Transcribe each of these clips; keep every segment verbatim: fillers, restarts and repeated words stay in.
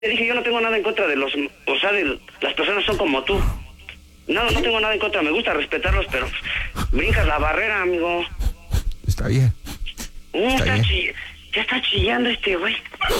Te dije, yo no tengo nada en contra de los... O sea, de las personas son como tú. No, no tengo nada en contra, me gusta respetarlos, pero brincas la barrera, amigo. Está bien. Uh, está está bien. Chi... Ya está chillando este güey.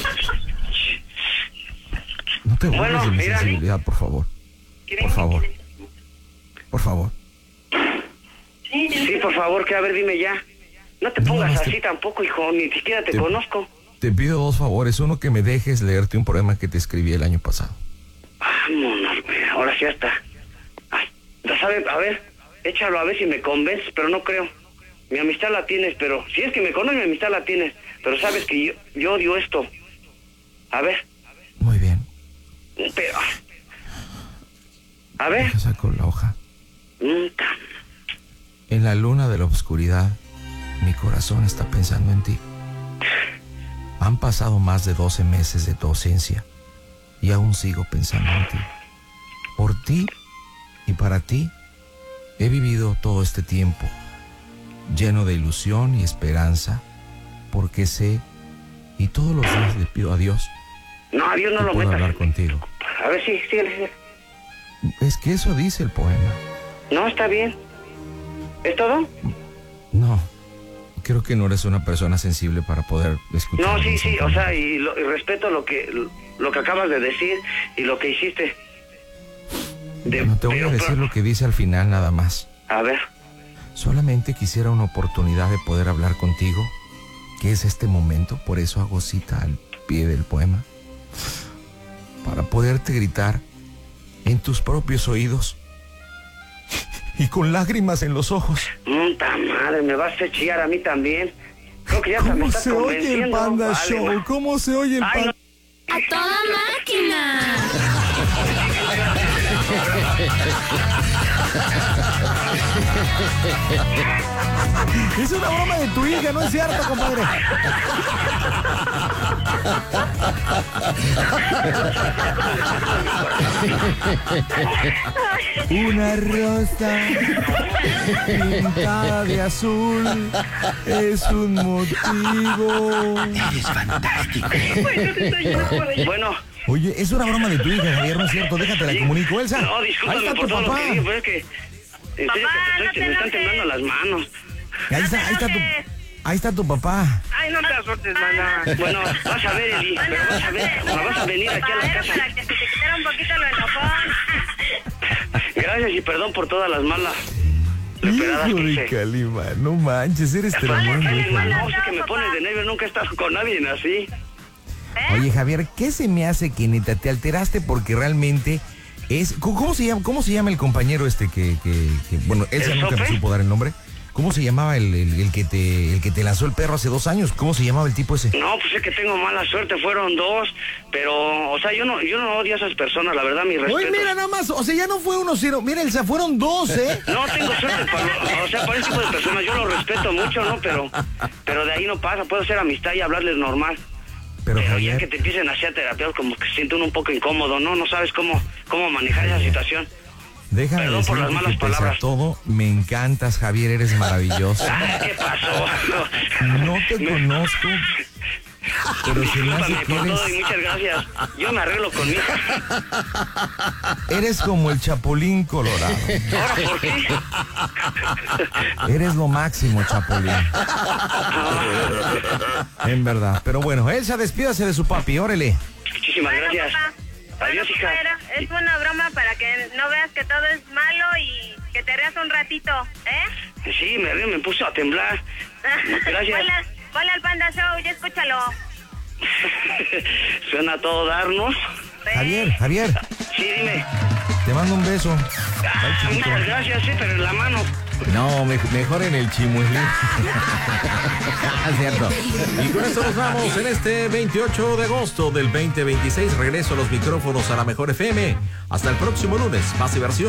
No te burles Bueno, de mi mira, sensibilidad, por favor. Por favor. Por favor. Sí, por favor, que a ver, dime ya. No te pongas No, así te... tampoco, hijo, ni siquiera te, te conozco. Te pido dos favores. Uno, que me dejes leerte un poema que te escribí el año pasado. Vámonos, güey, ahora sí ya está. Ay, ya sabes, a ver, échalo a ver si me convences, pero no creo. Mi amistad la tienes, pero si es que me conoces, mi amistad la tienes. Pero sabes que yo, yo odio esto. A ver. Muy bien. Pero... A ver. Deja, saco la hoja. Nunca. En la luna de la oscuridad, mi corazón está pensando en ti. Han pasado más de doce meses de tu ausencia y aún sigo pensando en ti. Por ti y para ti he vivido todo este tiempo, lleno de ilusión y esperanza, porque sé y todos los días le pido a Dios No, a Dios no que lo pueda metas. hablar contigo. A ver, sí, síguele, síguele. Es que eso dice el poema. No, está bien. ¿Es todo? No, creo que no eres una persona sensible para poder escuchar. No, sí, sí, o sea, y, lo, y respeto lo que lo que acabas de decir y lo que hiciste. De, No te voy pero, a decir pero, lo que dice al final nada más. A ver. Solamente quisiera una oportunidad de poder hablar contigo, que es este momento, por eso hago cita al pie del poema, para poderte gritar en tus propios oídos y con lágrimas en los ojos. Puta madre, me vas a hacer chillar a mí también. Creo que ya hasta me ¿Cómo estás se oye el convenciendo. Panda Vale, Show? ma. ¿Cómo se oye el Ay, Panda? no. ¡A toda máquina! Es una broma de tu hija, ¿no es cierto, compadre? Una rosa pintada de azul es un motivo. Eres fantástico. Bueno. Oye, es una broma de tu hija, Javier, ¿no es cierto? Déjate la comunico, Elsa. No, Ahí discúlpame está por tu todo papá. lo que digo, pero es que... En serio, Papá, que te estoy- no te me están enojes. temblando las manos. Ahí está, ahí está tu, ahí está tu papá. Ay, no te asustes, mana. Bueno, vas a ver, Eli, pero vas a ver, me vas a venir aquí a la casa. Para que se te quitara un poquito lo enojón. Gracias y perdón por todas las malas reperadas Hijo que de hice. Calima, no manches, eres tremendo. Ay, hijo. no, es que me pones de nervio, nunca he estado con nadie así. Oye, Javier, ¿qué se me hace que neta te alteraste? Porque realmente es... ¿Cómo se llama, cómo se llama el compañero este que... que, que bueno, él ¿El nunca me Sope? supo dar el nombre? ¿Cómo se llamaba el, el, el que te el que te lanzó el perro hace dos años? ¿Cómo se llamaba el tipo ese? No, pues es que tengo mala suerte, fueron dos, pero, o sea, yo no yo no odio a esas personas, la verdad, mi respeto. Oye, mira nada más, o sea, ya no fue uno cero. Mira, Elsa, fueron dos, ¿eh? No tengo suerte, para, o sea, para ese tipo de personas yo lo respeto mucho, ¿no? Pero, pero de ahí no pasa, puedo hacer amistad y hablarles normal. Pero, Pero ya Javier, que te empiecen a hacer terapia, como que se siente uno un poco incómodo, ¿no? No sabes cómo, cómo manejar esa situación. déjame perdón por decirte las que malas pese a palabras. todo, me encantas, Javier, eres maravilloso. Ah, ¿qué pasó? No te Me- conozco, pero se me hace Discúlpame que por todo y eres, muchas gracias. Yo me arreglo con mi hija. eres como el Chapulín Colorado. ¿Ahora por qué? Eres lo máximo, Chapulín. En verdad. Pero bueno, Elsa, despídase de su papi, órale. Muchísimas Bueno, gracias. papá. Adiós, Bueno, hija. pero es una broma para que no veas que todo es malo y que te rías un ratito, ¿eh? Sí, me río, me puso a temblar. Gracias. Ponle, ponle al Panda Show y escúchalo. Suena a todo darnos. ¿Ves? Javier, Javier, Sí, dime. te mando un beso. Ah, muchas gracias, sí, pero en la mano. No, me- mejor en el chimuelín. Cierto. Y con esto nos vamos en este veintiocho de agosto del veinte veintiséis. Regreso a los micrófonos a la Mejor F M. Hasta el próximo lunes. Paz y diversión.